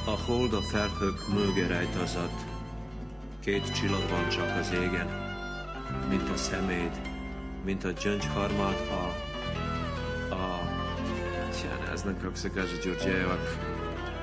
A hold a felhők mögé rejtazad, két csillag van csak az égen, mint a szeméd, mint a gyöngyharmad, Tja, ne znam kako se kaže Đurđevak.